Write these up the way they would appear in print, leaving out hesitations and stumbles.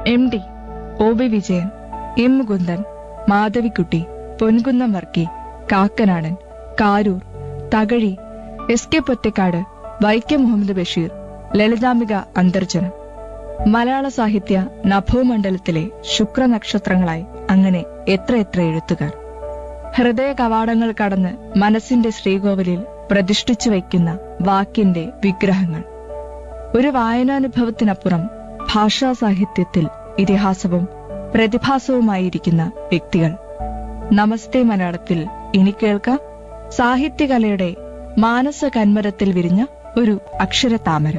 MD, OB Vijayan, M Mukundan, Madhavikutty, Ponkunnam Varkey, Kakkanadan, Karoor, Thakazhi, SK Pottekkatt, Vaikom Muhammad Basheer, Lalithambika Antharjanam. മലയാള സാഹിത്യ നഭോമണ്ഡലത്തിലെ ശുക്രനക്ഷത്രങ്ങളായി അങ്ങനെ എത്രയെത്ര എഴുത്തുകാർ. ഹൃദയ കവാടങ്ങൾ കടന്ന് മനസ്സിന്റെ ശ്രീകോവിലിൽ പ്രതിഷ്ഠിച്ചു വയ്ക്കുന്ന വാക്കിന്റെ വിഗ്രഹങ്ങൾ. ഒരു വായനാനുഭവത്തിനപ്പുറം ഭാഷാ സാഹിത്യത്തിൽ ഇതിഹാസവും പ്രതിഭാസവുമായിരിക്കുന്ന വ്യക്തികൾ. നമസ്തേ മലയാളത്തിൽ ഇനി കേൾക്കാം സാഹിത്യകലയുടെ മാനസ കന്മരത്തിൽ വിരിഞ്ഞ ഒരു അക്ഷരതാമര.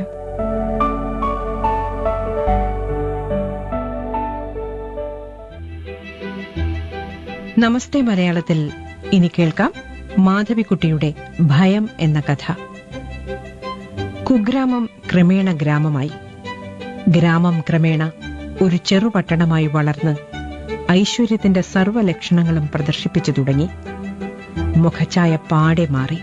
നമസ്തേ മലയാളത്തിൽ ഇനി കേൾക്കാം മാധവിക്കുട്ടിയുടെ ഭയം എന്ന കഥ. കുഗ്രാമം ക്രമേണ ഗ്രാമമായി, ഗ്രാമം ക്രമേണ ഒരു ചെറുപട്ടണമായി വളർന്ന് ഐശ്വര്യത്തിന്റെ സർവ്വലക്ഷണങ്ങളും പ്രദർശിപ്പിച്ചു തുടങ്ങി. മുഖഛായ പാടെ മാറി.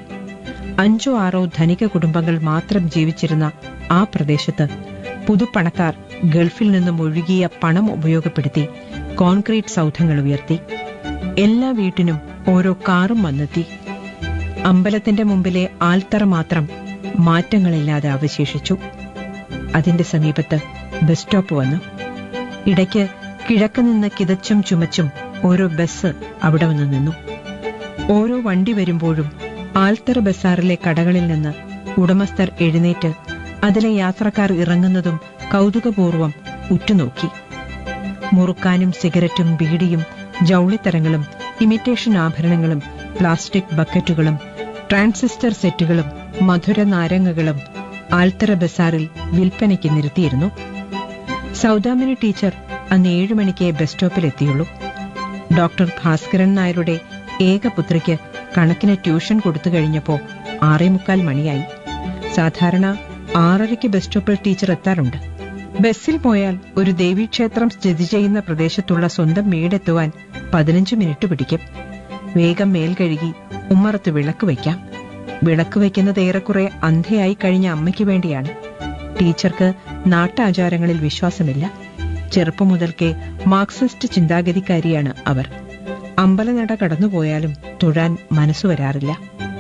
5-6 ധനിക കുടുംബങ്ങൾ മാത്രം ജീവിച്ചിരുന്ന ആ പ്രദേശത്ത് പുതുപ്പണക്കാർ ഗൾഫിൽ നിന്നും ഒഴുകിയ പണം ഉപയോഗപ്പെടുത്തി കോൺക്രീറ്റ് സൗധങ്ങൾ ഉയർത്തി. എല്ലാ വീട്ടിനും ഓരോ കാറും വന്നെത്തി. അമ്പലത്തിന്റെ മുമ്പിലെ ആൽത്തറ മാത്രം മാറ്റങ്ങളില്ലാതെ അവശേഷിച്ചു. അതിന്റെ സമീപത്ത് ബസ് സ്റ്റോപ്പ് വന്നു. ഇടയ്ക്ക് കിഴക്ക് നിന്ന് കിതച്ചും ചുമച്ചും ഓരോ ബസ് അവിടെ വന്ന് നിന്നു. ഓരോ വണ്ടി വരുമ്പോഴും ആൽത്തറ ബസാറിലെ കടകളിൽ നിന്ന് ഉടമസ്ഥർ എഴുന്നേറ്റ് അതിലെ യാത്രക്കാർ ഇറങ്ങുന്നതും കൗതുകപൂർവം ഉറ്റുനോക്കി. മുറുക്കാനും സിഗരറ്റും ബീഡിയും ജൗളിത്തരങ്ങളും ഇമിറ്റേഷൻ ആഭരണങ്ങളും പ്ലാസ്റ്റിക് ബക്കറ്റുകളും ട്രാൻസിസ്റ്റർ സെറ്റുകളും മധുര നാരങ്ങകളും ആൽത്തറ ബസാറിൽ വിൽപ്പനയ്ക്ക് നിർത്തിയിരുന്നു. സൗദാമിനി ടീച്ചർ അന്ന് 7 മണിക്ക് ബസ് സ്റ്റോപ്പിലെത്തിയുള്ളൂ. ഡോക്ടർ ഭാസ്കരൻ നായരുടെ ഏകപുത്രിക്ക് കണക്കിന് ട്യൂഷൻ കൊടുത്തു കഴിഞ്ഞപ്പോ 6:45 മണിയായി. സാധാരണ 6:30 ബസ് സ്റ്റോപ്പിൽ ടീച്ചർ എത്താറുണ്ട്. ബസ്സിൽ പോയാൽ ഒരു ദേവീക്ഷേത്രം സ്ഥിതി ചെയ്യുന്ന പ്രദേശത്തുള്ള സ്വന്തം വീടെത്തുവാൻ 15 മിനിറ്റ് പിടിക്കും. വേഗം മേൽ കഴുകി ഉമ്മറത്ത് വിളക്ക് വയ്ക്കാം. വിളക്ക് വയ്ക്കുന്നത് ഏറെക്കുറെ അന്ധയായി കഴിഞ്ഞ അമ്മയ്ക്ക് വേണ്ടിയാണ്. ടീച്ചർക്ക് നാട്ടാചാരങ്ങളിൽ വിശ്വാസമില്ല. ചെറുപ്പം മുതൽക്കേ മാർക്സിസ്റ്റ് ചിന്താഗതിക്കാരിയാണ് അവർ. അമ്പലനട കടന്നുപോയാലും തൊഴാൻ മനസ്സു വരാറില്ല.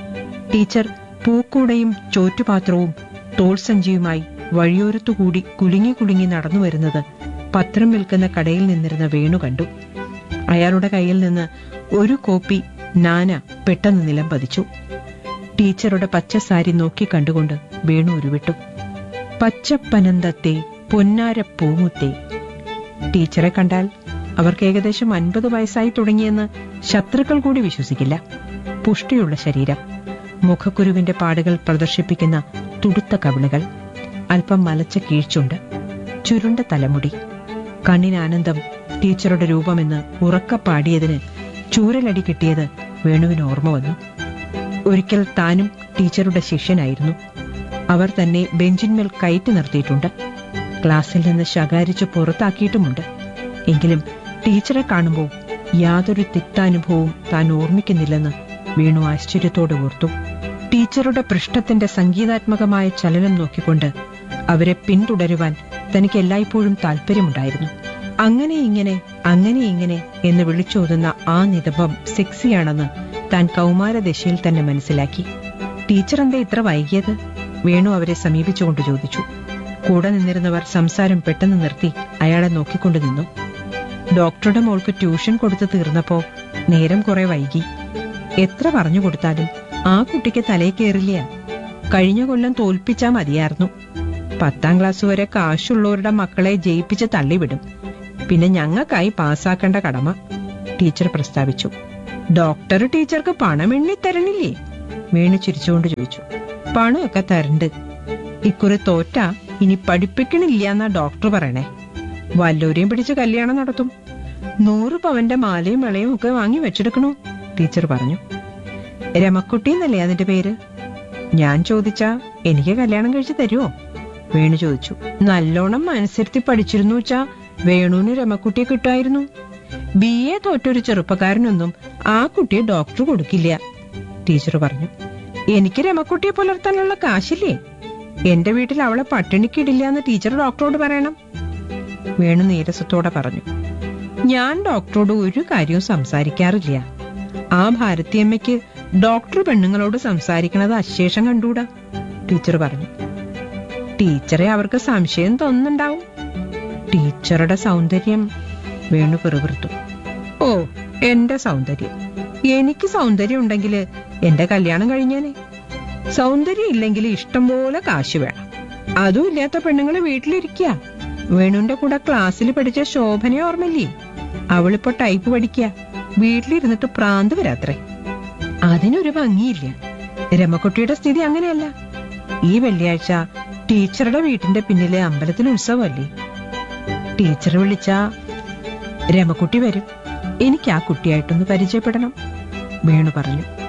ടീച്ചർ പൂക്കൂടയും ചോറ്റുപാത്രവും തോൾസഞ്ചിയുമായി വഴിയോരത്തുകൂടി കുലുങ്ങി കുലുങ്ങി നടന്നു വരുന്നത് പത്രം വിൽക്കുന്ന കടയിൽ നിന്നിരുന്ന വേണു കണ്ടു. അയാളുടെ കയ്യിൽ നിന്ന് ഒരു കോപ്പി നാന പെട്ടെന്ന് നിലം പതിച്ചു. ടീച്ചറുടെ പച്ച സാരി നോക്കി കണ്ടുകൊണ്ട് വേണു ഉരുവിട്ടു. പച്ചപ്പനന്തത്തെ പൊന്നാരപ്പൂമുത്തേ. ടീച്ചറെ കണ്ടാൽ അവർക്ക് ഏകദേശം 50 വയസ്സായി തുടങ്ങിയെന്ന് ശത്രുക്കൾ കൂടി വിശ്വസിക്കില്ല. പുഷ്ടിയുള്ള ശരീരം, മുഖക്കുരുവിന്റെ പാടുകൾ പ്രദർശിപ്പിക്കുന്ന തുടുത്ത കവിളുകൾ, അല്പം മലച്ച കീഴ്ച്ചുണ്ട്, ചുരുണ്ട തലമുടി. കണ്ണിനാനന്ദം ടീച്ചറുടെ രൂപമെന്ന് ഉറക്ക പാടിയതിന് ചൂരലടി കിട്ടിയത് വേണുവിന് ഓർമ്മ വന്നു. ഒരിക്കൽ താനും ടീച്ചറുടെ ശിഷ്യനായിരുന്നു. അവർ തന്നെ ബെഞ്ചിന്മേൽ കയറ്റി നിർത്തിയിട്ടുണ്ട്. ക്ലാസ്സിൽ നിന്ന് ശകാരിച്ച് പുറത്താക്കിയിട്ടുമുണ്ട്. എങ്കിലും ടീച്ചറെ കാണുമ്പോൾ യാതൊരു തിക്താനുഭവവും താൻ ഓർമ്മിക്കുന്നില്ലെന്ന് വേണു ആശ്ചര്യത്തോടെ ഓർത്തു. ടീച്ചറുടെ പൃഷ്ഠത്തിന്റെ സംഗീതാത്മകമായ ചലനം നോക്കിക്കൊണ്ട് അവരെ പിന്തുടരുവാൻ തനിക്ക് എല്ലായ്പ്പോഴും താല്പര്യമുണ്ടായിരുന്നു. അങ്ങനെ ഇങ്ങനെ എന്ന് വിളിച്ചോതുന്ന ആ നിതംബം സെക്സിയാണെന്ന് താൻ കൗമാരദശയിൽ തന്നെ മനസ്സിലാക്കി. ടീച്ചർ എന്താ ഇത്ര വൈകിയത്? വേണു അവരെ സമീപിച്ചുകൊണ്ട് ചോദിച്ചു. കൂടെ നിന്നിരുന്നവർ സംസാരം പെട്ടെന്ന് നിർത്തി അയാളെ നോക്കിക്കൊണ്ടു നിന്നു. ഡോക്ടറുടെ മോൾക്ക് ട്യൂഷൻ കൊടുത്തു തീർന്നപ്പോ നേരം കുറെ വൈകി. എത്ര പറഞ്ഞു കൊടുത്താലും ആ കുട്ടിക്ക് തലയിൽ കയറില്ല. കഴിഞ്ഞ കൊല്ലം തോൽപ്പിച്ചാ മതിയായിരുന്നു. 10ാം ക്ലാസ് വരെ കാശുള്ളവരുടെ മക്കളെ ജയിപ്പിച്ച് തള്ളിവിടും. പിന്നെ ഞങ്ങൾക്കായി പാസ്സാക്കേണ്ട കടമ, ടീച്ചർ പ്രസ്താവിച്ചു. ഡോക്ടർ ടീച്ചർക്ക് പണം എണ്ണി തരണില്ലേ? വേണു ചിരിച്ചുകൊണ്ട് ചോദിച്ചു. പണമൊക്കെ തരണ്ട്. ഇക്കുറി തോറ്റാ ഇനി പഠിപ്പിക്കണില്ല എന്നാ ഡോക്ടർ പറയണേ. വല്ലോരെയും പിടിച്ച് കല്യാണം നടത്തും. 100 പവന്റെ മാലയും വളയും ഒക്കെ വാങ്ങി വെച്ചെടുക്കണു, ടീച്ചർ പറഞ്ഞു. രമക്കുട്ടി എന്നല്ലേ അതിന്റെ പേര്? ഞാൻ ചോദിച്ചാ എനിക്ക് കല്യാണം കഴിച്ച് തരുമോ? വേണു ചോദിച്ചു. നല്ലോണം മനസ്സിരുത്തി പഠിച്ചിരുന്നു വെച്ചാ വേണുവിന് രമക്കുട്ടിയെ കിട്ടുമായിരുന്നു. BA തോറ്റൊരു ചെറുപ്പക്കാരനൊന്നും ആ കുട്ടിയെ ഡോക്ടർ കൊടുക്കില്ല, ടീച്ചർ പറഞ്ഞു. എനിക്ക് രമക്കുട്ടിയെ പുലർത്താനുള്ള കാശില്ലേ? എന്റെ വീട്ടിൽ അവളെ പട്ടിണിക്കിടില്ല എന്ന് ടീച്ചർ ഡോക്ടറോട് പറയണം. വേണു നീരസത്തോടെ പറഞ്ഞു. ഞാൻ ഡോക്ടറോട് ഒരു കാര്യവും സംസാരിക്കാറില്ല. ആ ഭാരതിയമ്മയ്ക്ക് ഡോക്ടർ പെണ്ണുങ്ങളോട് സംസാരിക്കണത് അശേഷം കണ്ടൂടാ, ടീച്ചർ പറഞ്ഞു. ടീച്ചറെ അവർക്ക് സംശയം തോന്നുന്നുണ്ടാവും. ടീച്ചറുടെ സൗന്ദര്യം, വേണു പിറുപിറുത്തു. ഓ, എന്റെ സൗന്ദര്യം! എനിക്ക് സൗന്ദര്യം ഉണ്ടെങ്കിൽ എന്റെ കല്യാണം കഴിഞ്ഞേനെ. സൗന്ദര്യം ഇല്ലെങ്കിൽ ഇഷ്ടം പോലെ കാശ് വേണം. അതും ഇല്ലാത്ത പെണ്ണുങ്ങള് വീട്ടിലിരിക്കുക. വേണുവിന്റെ കൂടെ ക്ലാസ്സിൽ പഠിച്ച ശോഭനയെ ഓർമ്മയില്ലേ? അവളിപ്പോ ടൈപ്പ് പഠിക്കുക. വീട്ടിലിരുന്നിട്ട് പ്രാന്ത് വരാത്രേ. അതിനൊരു ഭംഗിയില്ല. രമക്കുട്ടിയുടെ സ്ഥിതി അങ്ങനെയല്ല. ഈ വെള്ളിയാഴ്ച ടീച്ചറുടെ വീട്ടിന്റെ പിന്നിലെ അമ്പലത്തിൽ ഉത്സവമല്ലേ? ടീച്ചർ വിളിച്ചാ രമക്കുട്ടി വരും. എനിക്ക് ആ കുട്ടിയായിട്ടൊന്ന് പരിചയപ്പെടണം, വേണു പറഞ്ഞു.